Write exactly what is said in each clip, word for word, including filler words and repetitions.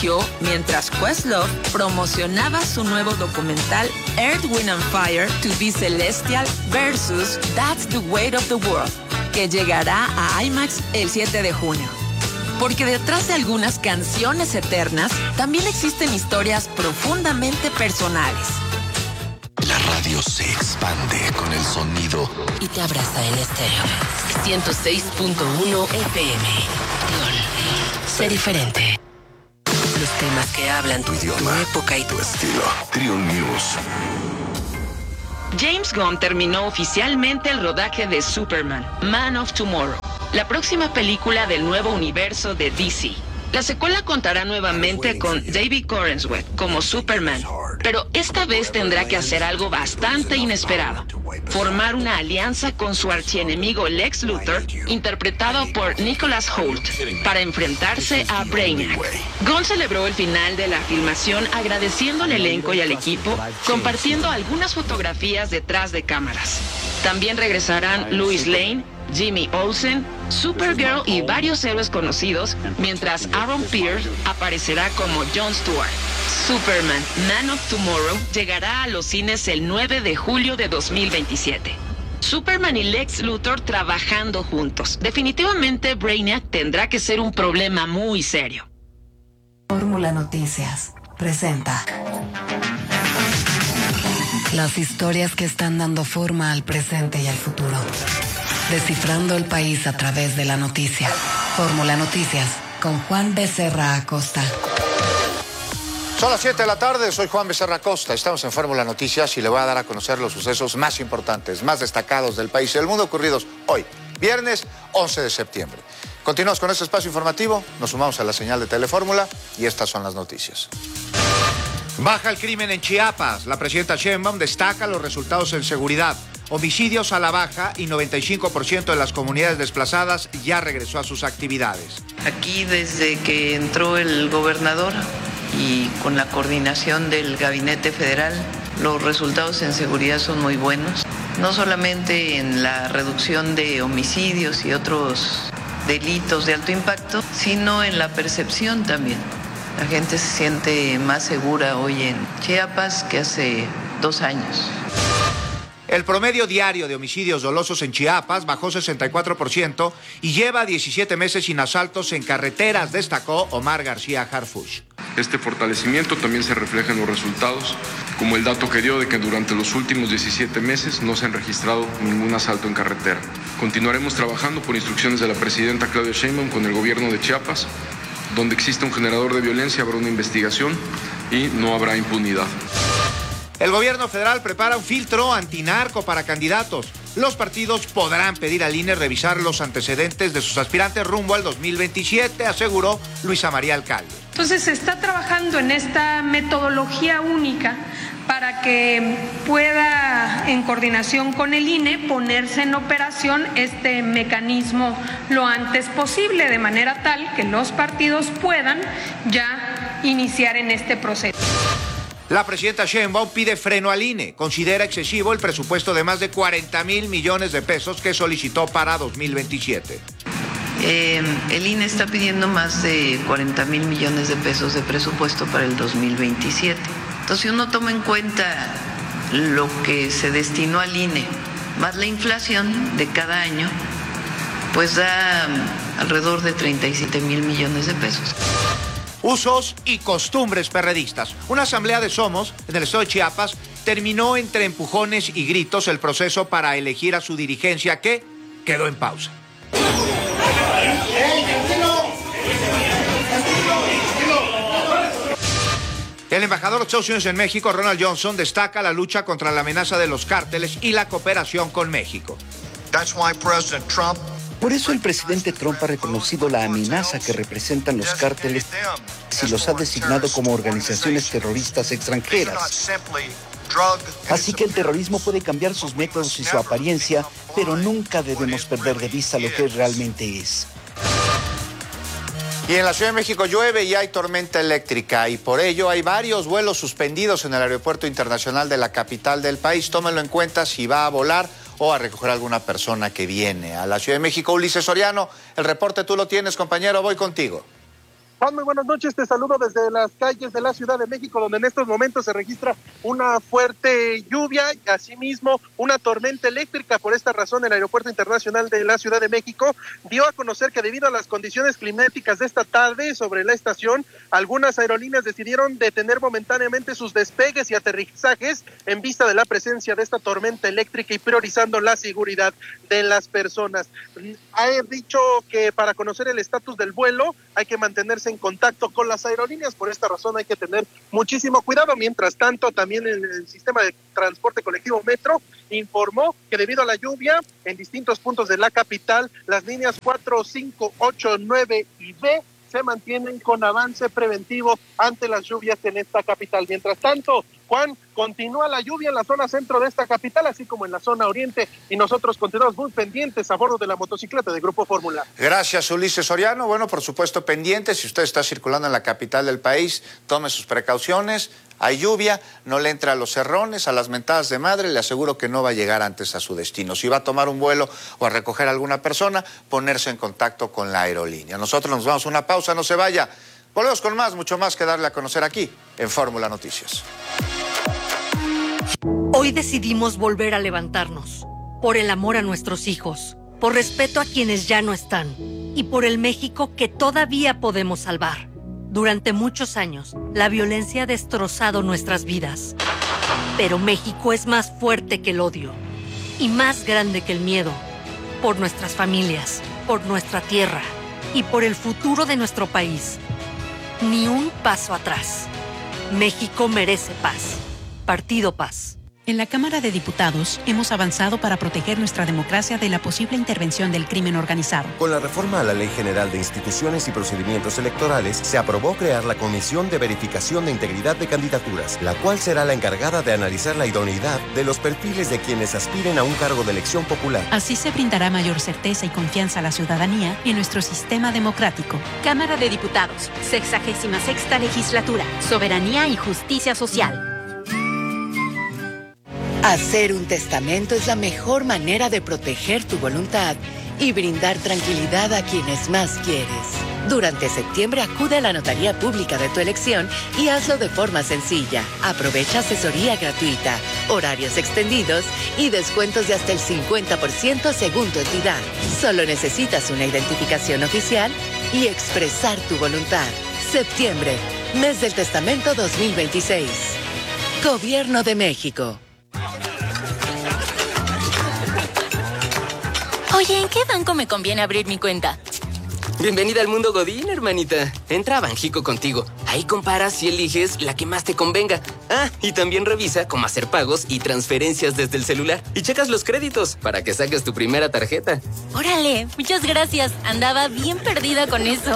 mientras Questlove promocionaba su nuevo documental Earth, Wind and Fire to be Celestial versus That's the Weight of the World, que llegará a IMAX el siete de junio. Porque detrás de algunas canciones eternas, también existen historias profundamente personales. La radio se expande con el sonido y te abraza en estéreo. ciento seis punto uno F M. Sé diferente. Los temas que hablan tu idioma, tu época y tu estilo. Trion News. James Gunn terminó oficialmente el rodaje de Superman, Man of Tomorrow, la próxima película del nuevo universo de D C. La secuela contará nuevamente con David Corenswet como Superman, pero esta vez tendrá que hacer algo bastante inesperado: formar una alianza con su archienemigo Lex Luthor, interpretado por Nicholas Hoult, para enfrentarse a Brainiac. Gunn celebró el final de la filmación agradeciendo al elenco y al equipo, compartiendo algunas fotografías detrás de cámaras. También regresarán Lois Lane, Jimmy Olsen, Supergirl y varios héroes conocidos, mientras Aaron Pierce aparecerá como Jon Stewart. Superman, Man of Tomorrow llegará a los cines el nueve de julio de dos mil veintisiete. Superman y Lex Luthor trabajando juntos. Definitivamente Brainiac tendrá que ser un problema muy serio. Fórmula Noticias presenta las historias que están dando forma al presente y al futuro. Descifrando el país a través de la noticia. Fórmula Noticias con Juan Becerra Acosta. Son las siete de la tarde, soy Juan Becerra Acosta. Estamos en Fórmula Noticias y le voy a dar a conocer los sucesos más importantes, más destacados del país y del mundo ocurridos hoy, viernes once de septiembre. Continuamos con este espacio informativo, nos sumamos a la señal de Telefórmula y estas son las noticias. Baja el crimen en Chiapas. La presidenta Sheinbaum destaca los resultados en seguridad. Homicidios a la baja y noventa y cinco por ciento de las comunidades desplazadas ya regresó a sus actividades. Aquí desde que entró el gobernador y con la coordinación del Gabinete Federal, los resultados en seguridad son muy buenos. No solamente en la reducción de homicidios y otros delitos de alto impacto, sino en la percepción también. La gente se siente más segura hoy en Chiapas que hace dos años. El promedio diario de homicidios dolosos en Chiapas bajó sesenta y cuatro por ciento y lleva diecisiete meses sin asaltos en carreteras, destacó Omar García Harfuch. Este fortalecimiento también se refleja en los resultados, como el dato que dio de que durante los últimos diecisiete meses no se han registrado ningún asalto en carretera. Continuaremos trabajando por instrucciones de la presidenta Claudia Sheinbaum con el gobierno de Chiapas. Donde existe un generador de violencia habrá una investigación y no habrá impunidad. El gobierno federal prepara un filtro antinarco para candidatos. Los partidos podrán pedir al I N E revisar los antecedentes de sus aspirantes rumbo al dos mil veintisiete, aseguró Luisa María Alcalde. Entonces se está trabajando en esta metodología única para que pueda, en coordinación con el I N E, ponerse en operación este mecanismo lo antes posible, de manera tal que los partidos puedan ya iniciar en este proceso. La presidenta Sheinbaum pide freno al I N E. Considera excesivo el presupuesto de más de cuarenta mil millones de pesos que solicitó para dos mil veintisiete. Eh, el I N E está pidiendo más de cuarenta mil millones de pesos de presupuesto para el dos mil veintisiete. Entonces, si uno toma en cuenta lo que se destinó al I N E, más la inflación de cada año, pues da alrededor de treinta y siete mil millones de pesos. Usos y costumbres perredistas. Una asamblea de Somos, en el estado de Chiapas, terminó entre empujones y gritos el proceso para elegir a su dirigencia, que quedó en pausa. El embajador de Estados Unidos en México, Ronald Johnson, destaca la lucha contra la amenaza de los cárteles y la cooperación con México. That's why President Trump Por eso el presidente Trump ha reconocido la amenaza que representan los cárteles y los ha designado como organizaciones terroristas extranjeras. Así que el terrorismo puede cambiar sus métodos y su apariencia, pero nunca debemos perder de vista lo que realmente es. Y en la Ciudad de México llueve y hay tormenta eléctrica y por ello hay varios vuelos suspendidos en el Aeropuerto Internacional de la capital del país. Tómenlo en cuenta si va a volar o a recoger a alguna persona que viene a la Ciudad de México. Ulises Soriano, el reporte tú lo tienes, compañero, voy contigo. Juan, muy buenas noches, te saludo desde las calles de la Ciudad de México, donde en estos momentos se registra una fuerte lluvia y asimismo una tormenta eléctrica. Por esta razón, el Aeropuerto Internacional de la Ciudad de México dio a conocer que debido a las condiciones climáticas de esta tarde sobre la estación, algunas aerolíneas decidieron detener momentáneamente sus despegues y aterrizajes en vista de la presencia de esta tormenta eléctrica y priorizando la seguridad de las personas. He dicho que para conocer el estatus del vuelo hay que mantenerse en contacto con las aerolíneas, por esta razón hay que tener muchísimo cuidado. Mientras tanto, también el, el sistema de transporte colectivo Metro informó que debido a la lluvia en distintos puntos de la capital, las líneas cuatro, cinco, ocho, nueve y B se mantienen con avance preventivo ante las lluvias en esta capital. Mientras tanto, Juan, continúa la lluvia en la zona centro de esta capital, así como en la zona oriente, y nosotros continuamos muy pendientes a bordo de la motocicleta de Grupo Fórmula. Gracias, Ulises Soriano. Bueno, por supuesto, pendientes. Si usted está circulando en la capital del país, tome sus precauciones. Hay lluvia, no le entra a los cerrones, a las mentadas de madre, le aseguro que no va a llegar antes a su destino. Si va a tomar un vuelo o a recoger a alguna persona, ponerse en contacto con la aerolínea. Nosotros nos vamos a una pausa, no se vaya. Volvemos con más, mucho más que darle a conocer aquí en Fórmula Noticias. Hoy decidimos volver a levantarnos, por el amor a nuestros hijos, por respeto a quienes ya no están y por el México que todavía podemos salvar. Durante muchos años, la violencia ha destrozado nuestras vidas, pero México es más fuerte que el odio y más grande que el miedo, por nuestras familias, por nuestra tierra y por el futuro de nuestro país. Ni un paso atrás. México merece paz. Partido Paz. En la Cámara de Diputados hemos avanzado para proteger nuestra democracia de la posible intervención del crimen organizado. Con la reforma a la Ley General de Instituciones y Procedimientos Electorales, se aprobó crear la Comisión de Verificación de Integridad de Candidaturas, la cual será la encargada de analizar la idoneidad de los perfiles de quienes aspiren a un cargo de elección popular. Así se brindará mayor certeza y confianza a la ciudadanía en nuestro sistema democrático. Cámara de Diputados, sexagésima sexta legislatura, Soberanía y Justicia Social. Hacer un testamento es la mejor manera de proteger tu voluntad y brindar tranquilidad a quienes más quieres. Durante septiembre acude a la notaría pública de tu elección y hazlo de forma sencilla. Aprovecha asesoría gratuita, horarios extendidos y descuentos de hasta el cincuenta por ciento según tu entidad. Solo necesitas una identificación oficial y expresar tu voluntad. Septiembre, mes del testamento dos mil veintiséis. Gobierno de México. Oye, ¿en qué banco me conviene abrir mi cuenta? Bienvenida al mundo Godín, hermanita. Entra a Banjico Contigo. Ahí comparas y eliges la que más te convenga. Ah, y también revisa cómo hacer pagos y transferencias desde el celular. Y checas los créditos para que saques tu primera tarjeta. Órale, muchas gracias. Andaba bien perdida con eso.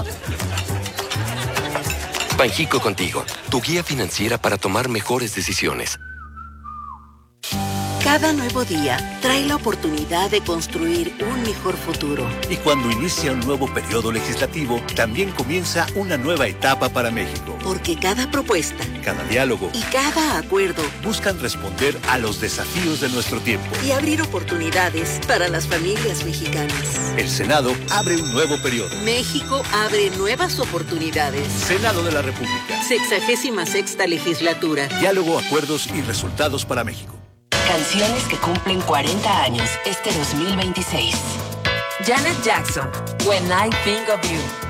Banjico Contigo, tu guía financiera para tomar mejores decisiones. Cada nuevo día trae la oportunidad de construir un mejor futuro. Y cuando inicia un nuevo periodo legislativo, también comienza una nueva etapa para México. Porque cada propuesta, cada diálogo y cada acuerdo buscan responder a los desafíos de nuestro tiempo y abrir oportunidades para las familias mexicanas. El Senado abre un nuevo periodo. México abre nuevas oportunidades. Senado de la República. Sexagésima sexta legislatura. Diálogo, acuerdos y resultados para México. Canciones que cumplen cuarenta años este dos mil veintiséis. Janet Jackson, When I Think of You.